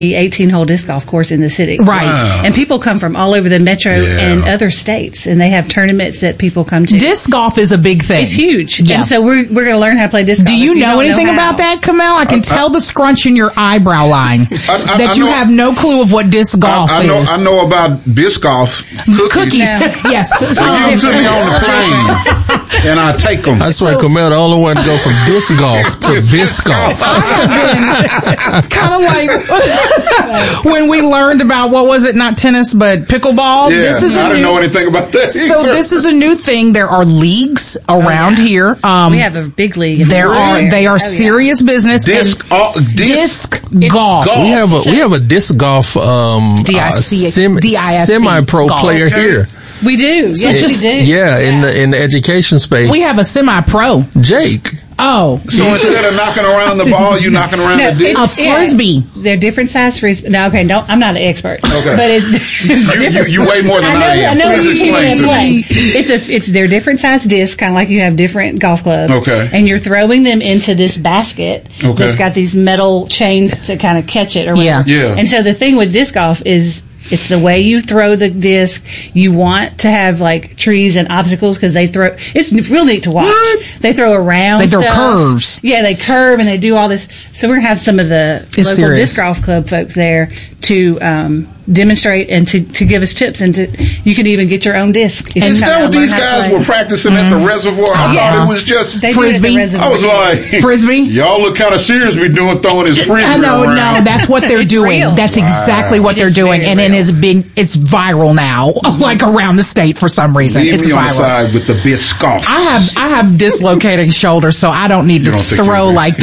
18-hole disc golf course in the city. Right. Wow. And people come from all over the metro and other states, and they have tournaments that people come to. Disc golf is a big thing. It's huge. Yeah. And so we're going to learn how to play disc golf. Do you know anything about that, Kamel? I can tell the scrunch in your eyebrow line that you have no clue of what disc golf is. I know about disc golf cookies. Yes. They give them to me on the plane, and I take them. I swear, Kamel, the only one to go from disc golf to disc golf. I have been kind of like when we learned about, what was it, not tennis, but pickleball. Yeah, this is I didn't know anything about that either. So this is a new thing. There are leagues around here. We have a big league. They are serious business. Disc golf. We have a disc golf semi-pro player here. We do. Yes, we do. Yeah, in the education space. We have a semi-pro. Jake. Oh. So instead of knocking around the ball, you knocking around the disc? A frisbee. They're different size frisbees. No, okay, I'm not an expert. Okay. But it's different. You weigh more than I am. I know Please you explain to me. It's their different size discs, kind of like you have different golf clubs. Okay. And you're throwing them into this basket that's got these metal chains to kind of catch it. Or whatever. Yeah. And so the thing with disc golf is, it's the way you throw the disc. You want to have like trees and obstacles because they throw. It's real neat to watch. What? They throw around. They throw stuff. curves. Yeah, they curve and they do all this. So we're gonna have some of the local disc golf club folks there to demonstrate and to give us tips, and you can even get your own disc. Is that what these guys were practicing at the reservoir? I thought it was just frisbee. I was like, frisbee. Y'all look kind of serious. We throwing his frisbee. I know, around. no, that's what they're doing. real. That's exactly what they're doing, and it has been. It's viral now, like around the state for some reason. Leave It's me on viral. the side with the disc golf. I have dislocating shoulders, so I don't need to throw like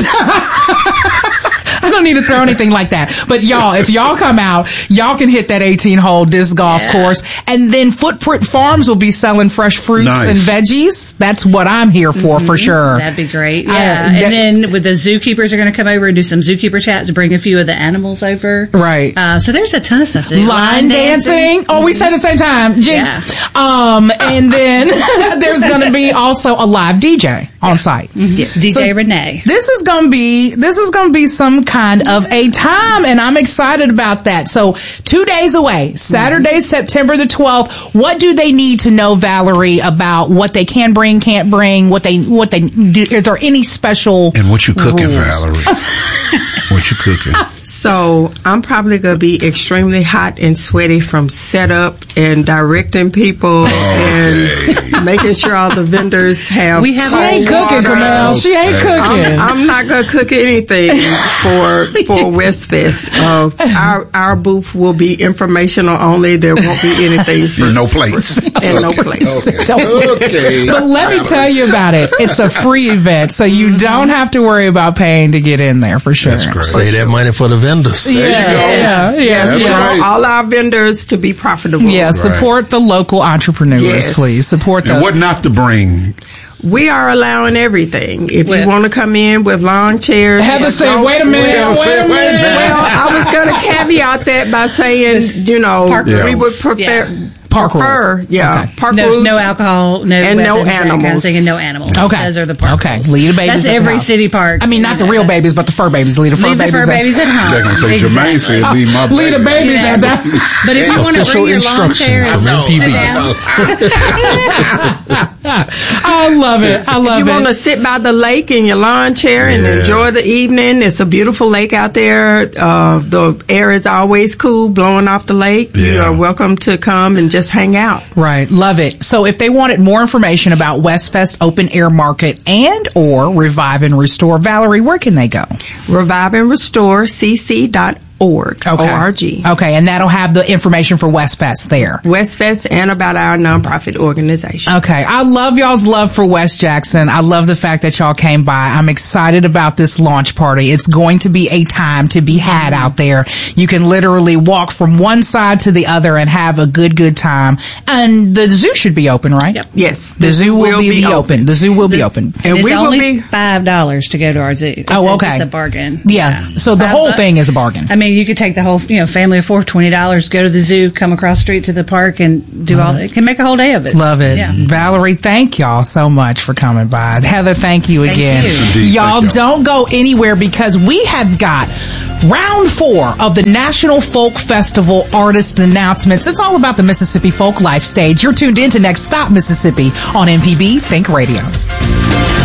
that. I don't need to throw anything like that. But y'all, if y'all come out, y'all can hit that 18-hole disc golf course. And then Footprint Farms will be selling fresh fruits and veggies. That's what I'm here for sure. That'd be great. Yeah. And then with the zookeepers are going to come over and do some zookeeper chats, bring a few of the animals over. Right. So there's a ton of stuff to do. Line dancing. Oh, we said at the same time. Jinx. Yeah. And then there's going to be also a live DJ on site. Yes, DJ Renee. This is going to be some kind of a time, and I'm excited about that. So 2 days away, Saturday, September the 12th. What do they need to know, Valerie, about what they can bring, can't bring, what they do? Is there any special And what you cooking, rules? Valerie? What you cooking? So I'm probably going to be extremely hot and sweaty from setup and directing people and making sure all the vendors have. We have She ain't cooking, Kamel. She ain't cooking. I'm not going to cook anything for West Fest. Our booth will be informational only. There won't be anything for No plates. and no plates. Okay. But let me tell you about it. It's a free event, so you don't have to worry about paying to get in there for sure. That's great. Save that money for the vendors. There you go. Yeah. That's right. All our vendors to be profitable. Yeah, support the local entrepreneurs, Yes. please. Support And those. what not to bring? We are allowing everything. If you want to come in with lawn chairs. Heather said, wait a minute. Well, I was going to caveat that by saying, we would prefer park rules. Park rules. No alcohol, no and weapons, no that kind of animals. thing, and no animals. Okay. Those are the park rules. Leave the babies That's at the every house. city park. I mean, not the real babies, but the fur babies. Leave the fur Leave the babies fur babies at home. They're going to say, Jermaine said, leave my Leave the babies at that. But if you want to Official bring your lawn chair instructions and from sit MPB. down, I love it. I love If you want to it. sit by the lake in your lawn chair and enjoy the evening, it's a beautiful lake out there. The air is always cool, blowing off the lake. You are welcome to come and just hang out. Right. Love it. So if they wanted more information about Westfest Open Air Market and or Revive and Restore, Valerie, where can they go? Revive and Restore, cc.org. O-R-G. Okay, and that'll have the information for Westfest there. Westfest and about our nonprofit organization. Okay, I love y'all's love for West Jackson. I love the fact that y'all came by. I'm excited about this launch party. It's going to be a time to be had out there. You can literally walk from one side to the other and have a good time. And the zoo should be open, right? Yep. Yes. The zoo will be open. The zoo will be open. And it's we will only be $5 to go to our zoo. Okay. It's a bargain. Yeah. So the whole thing is a bargain. I mean, mean, you could take the whole, family of four, $20, go to the zoo, come across the street to the park, and do all. It can make a whole day of it. Love it. Yeah. Valerie, thank y'all so much for coming by. Heather, thank you again. Indeed, y'all don't go anywhere because we have got round 4 of the National Folk Festival artist announcements. It's all about the Mississippi folk life stage. You're tuned in to Next Stop Mississippi on MPB Think Radio.